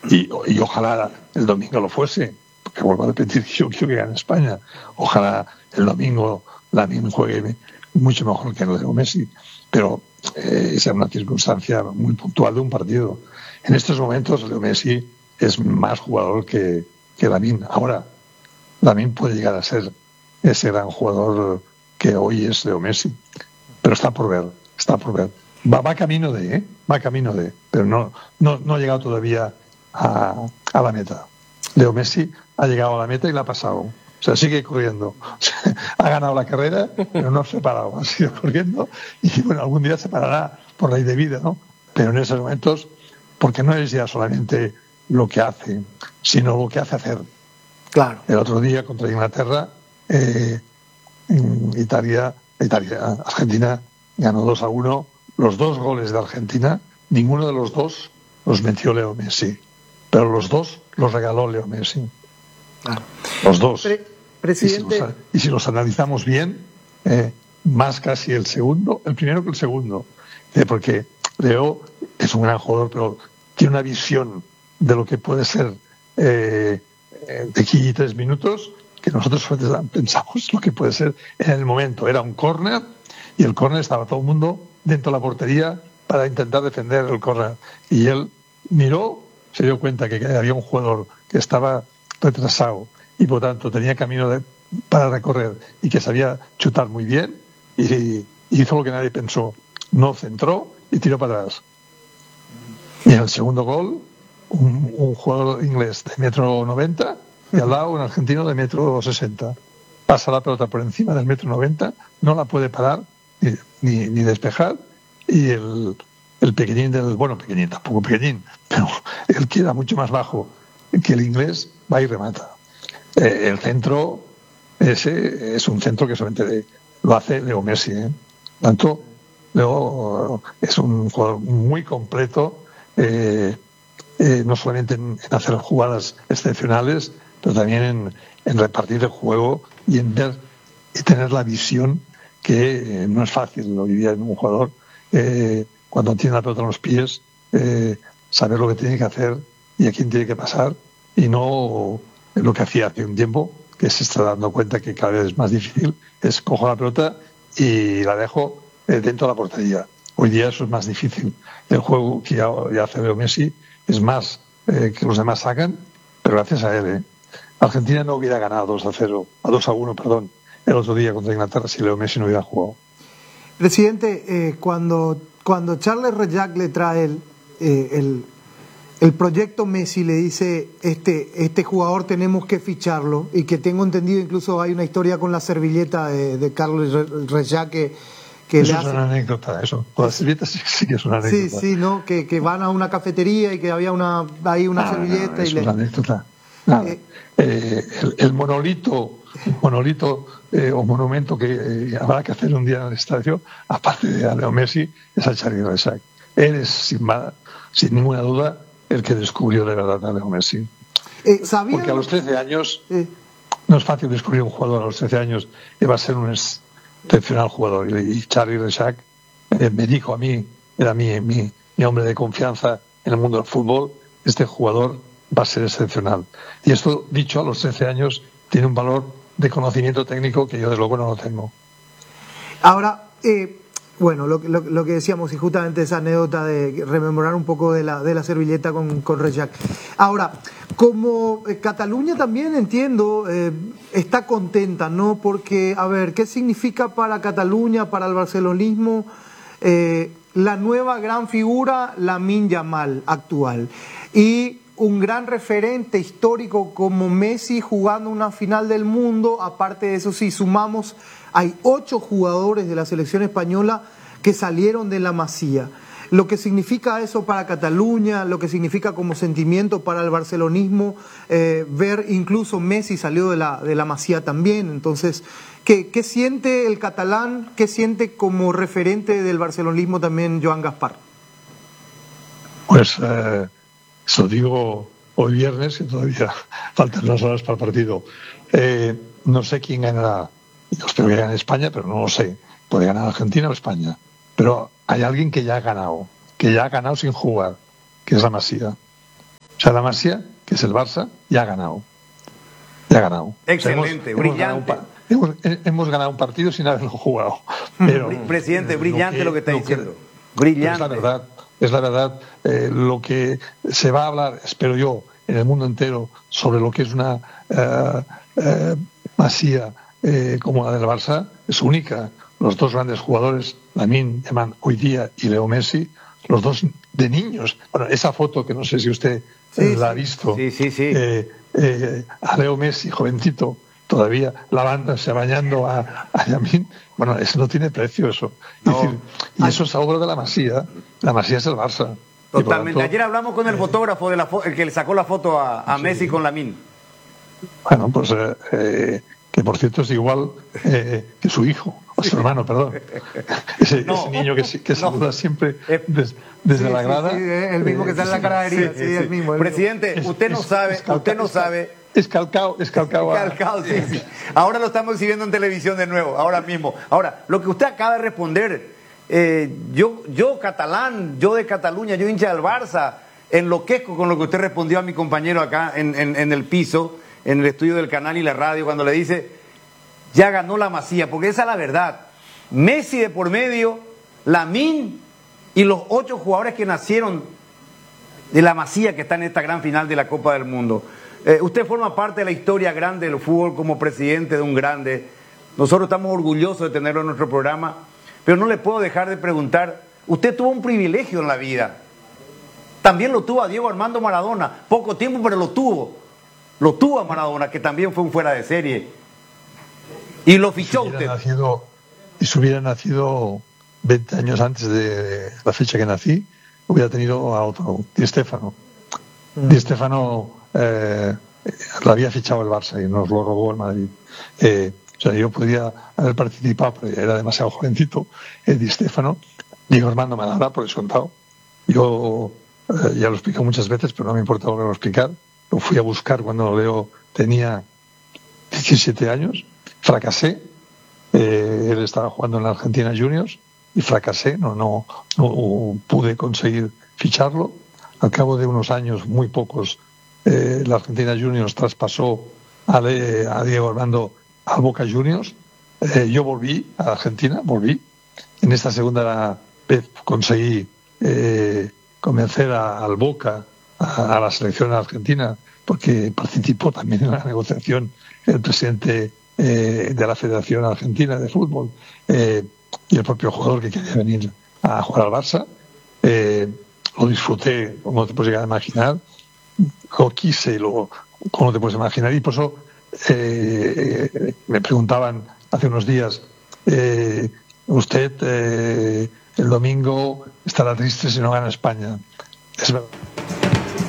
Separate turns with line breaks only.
Y ojalá el domingo lo fuese, porque vuelvo a repetir que yo quiero que gane España. Ojalá el domingo Lamine juegue mucho mejor que Leo Messi, pero esa es una circunstancia muy puntual de un partido. En estos momentos Leo Messi es más jugador que Lamine. Ahora, Lamine puede llegar a ser ese gran jugador que hoy es Leo Messi, pero está por ver. Va camino de, pero no ha llegado todavía a la meta. Leo Messi ha llegado a la meta y la ha pasado. O sea, sigue corriendo. Ha ganado la carrera, pero no se ha parado. Ha seguido corriendo y, bueno, algún día se parará por ley de vida, ¿no? Pero en esos momentos, porque no es ya solamente lo que hace, sino lo que hace hacer.
Claro.
El otro día contra Inglaterra, Argentina ganó 2-1. Los 2 goles de Argentina, ninguno de los 2 los metió Leo Messi, pero los 2 los regaló Leo Messi.
Claro.
Los 2.
Presidente.
Y si los analizamos bien, más casi el primero que el segundo, porque Leo es un gran jugador, pero tiene una visión de lo que puede ser de aquí a 3 minutos, que nosotros pensamos lo que puede ser en el momento. Era un córner y el córner estaba todo el mundo dentro de la portería para intentar defender el córner. Y él miró, se dio cuenta que había un jugador que estaba retrasado y por tanto tenía camino para recorrer y que sabía chutar muy bien, y hizo lo que nadie pensó. No centró y tiró para atrás. Y en el segundo gol, un jugador inglés de 1,90 m y al lado un argentino de 1,60 m. Pasa la pelota por encima del 1,90 m, no la puede parar ni despejar, y el pequeñín pequeñín, tampoco pequeñín, pero el que era mucho más bajo que el inglés, va y remata. El centro ese es un centro que solamente lo hace Leo Messi, Tanto Leo es un jugador muy completo, no solamente en hacer jugadas excepcionales, pero también en repartir el juego y en ver y tener la visión, que no es fácil hoy día en un jugador, cuando tiene la pelota en los pies, saber lo que tiene que hacer y a quién tiene que pasar, y no lo que hacía hace un tiempo, que se está dando cuenta que cada vez es más difícil, es cojo la pelota y la dejo dentro de la portería. Hoy día eso es más difícil. El juego que ya hace Leo Messi es más que los demás sacan, pero gracias a él. Argentina no hubiera ganado 2-1, perdón, el otro día contra Inglaterra si Leo Messi no hubiera jugado.
Presidente, cuando Charles Rejac le trae el proyecto Messi, le dice este jugador tenemos que ficharlo, y que tengo entendido incluso hay una historia con la servilleta de Carlos Rejac que
eso es una anécdota, eso. Con las servilletas sí que es una anécdota.
Sí, ¿no? Que van a una cafetería y que había una servilleta.
No, es una anécdota. El monolito o monumento que habrá que hacer un día en el estadio, aparte de Leo Messi, es a Charles Rejac. Él es, sin ninguna duda, el que descubrió de verdad a Leo Messi. Porque a los 13 años no es fácil descubrir un jugador a los 13 años que va a ser un excepcional jugador. Y Charlie Rejac me dijo a mí, era mi hombre de confianza en el mundo del fútbol, este jugador va a ser excepcional. Y esto, dicho a los 13 años, tiene un valor de conocimiento técnico que yo desde luego no lo tengo.
Ahora, bueno, lo que decíamos, y justamente esa anécdota de rememorar un poco de la servilleta con Rejac. Ahora, como Cataluña también, entiendo, está contenta, ¿no? Porque, a ver, ¿qué significa para Cataluña, para el barcelonismo, la nueva gran figura, Lamine Yamal, actual? Y un gran referente histórico como Messi jugando una final del mundo. Aparte de eso, si sumamos, hay 8 jugadores de la selección española que salieron de la Masía. Lo que significa eso para Cataluña, lo que significa como sentimiento para el barcelonismo, ver incluso Messi salió de la Masía también. Entonces, ¿qué siente el catalán? ¿Qué siente como referente del barcelonismo también Joan Gaspar?
Pues eso digo hoy viernes, que todavía faltan 2 horas para el partido. No sé quién ganará. Yo espero que gane España, pero no lo sé. Puede ganar Argentina o España. Pero hay alguien que ya ha ganado sin jugar, que es la Masía. O sea, la Masía, que es el Barça, ya ha ganado. Ya ha ganado.
Excelente, brillante.
Hemos ganado un partido sin haberlo jugado. Pero,
presidente, brillante lo que está diciendo. Brillante.
Es la verdad. Lo que se va a hablar, espero yo, en el mundo entero sobre lo que es una Masía como la del Barça es única. Los dos grandes jugadores, Lamine Yamal hoy día y Leo Messi, los dos de niños. Bueno, esa foto que no sé si usted la ha visto.
Sí.
A Leo Messi, jovencito, todavía lavándose, bañando a Lamine. Bueno, eso no tiene precio, eso. No. Es decir, y eso es obra de la Masía. La Masía es el Barça.
Totalmente. Ayer hablamos con el fotógrafo el que le sacó la foto a Messi con Lamine.
Bueno, pues que por cierto es igual que su hijo, o su hermano, perdón. Ese niño que saluda siempre desde la grada.
Sí, el mismo que está en la caradería. Sí, el mismo.
Presidente, usted no sabe.
Es calcao.
Sí. Ahora lo estamos exhibiendo en televisión de nuevo, ahora mismo. Ahora, lo que usted acaba de responder, yo catalán, yo de Cataluña, yo hincha del Barça, enloquezco con lo que usted respondió a mi compañero acá en el piso, en el estudio del canal y la radio, cuando le dice, ya ganó la Masía, porque esa es la verdad. Messi de por medio, Lamine y los 8 jugadores que nacieron de la Masía que están en esta gran final de la Copa del Mundo. Usted forma parte de la historia grande del fútbol como presidente de un grande. Nosotros estamos orgullosos de tenerlo en nuestro programa, pero no le puedo dejar de preguntar, usted tuvo un privilegio en la vida. También lo tuvo a Diego Armando Maradona, poco tiempo, pero lo tuvo. Lo tuvo a Maradona, que también fue un fuera de serie. Y lo fichó usted.
Si hubiera nacido 20 años antes de la fecha que nací, hubiera tenido a otro, Di Stéfano. Di Stéfano lo había fichado el Barça y nos lo robó el Madrid. O sea, yo podría haber participado, pero era demasiado jovencito. Di Stéfano, Diego Armando Maradona, por descontado. Yo ya lo he explicado muchas veces, pero no me importa volverlo a explicar. Lo fui a buscar cuando Leo tenía 17 años, fracasé. Él estaba jugando en la Argentina Juniors y fracasé, no pude conseguir ficharlo. Al cabo de unos años, muy pocos, la Argentina Juniors traspasó a Diego Armando al Boca Juniors. Yo volví a Argentina, En esta segunda vez conseguí convencer al Boca, a la selección argentina, porque participó también en la negociación el presidente de la Federación Argentina de Fútbol y el propio jugador que quería venir a jugar al Barça. Lo disfruté, como te puedes llegar a imaginar, lo quise, como te puedes imaginar, y por eso me preguntaban hace unos días, usted el domingo estará triste si no gana España. Es verdad.